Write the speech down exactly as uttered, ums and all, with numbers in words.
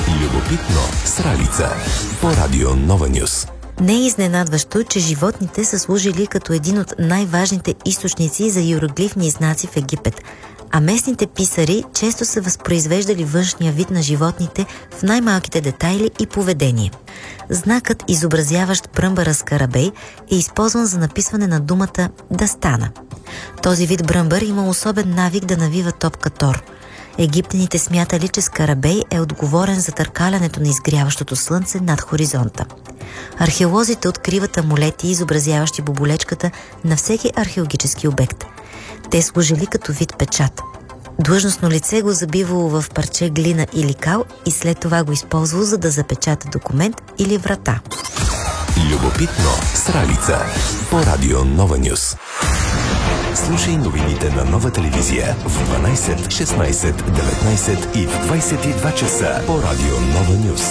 Любопитно с Ралица по Радио Нова Нюс. Не е изненадващо, че животните са служили като един от най-важните източници за иероглифни знаци в Египет, а местните писари често са възпроизвеждали външния вид на животните в най-малките детайли и поведение. Знакът, изобразяващ бръмбара скарабей, е използван за написване на думата «да стана». Този вид бръмбар има особен навик да навива топка Тор. Египтяните смятали, че скарабей е отговорен за търкалянето на изгряващото слънце над хоризонта. Археолозите откриват амулети, изобразяващи боболечката на всеки археологически обект. Те служили като вид печат. Длъжностно лице го забивало в парче глина или кал и след това го използвало, за да запечата документ или врата. Любопитно с Ралица по Радио Нова Нюс. Слушай новините на Нова телевизия в дванайсет, шестнайсет, деветнайсет и в двайсет и два часа по Радио Нова Нюс.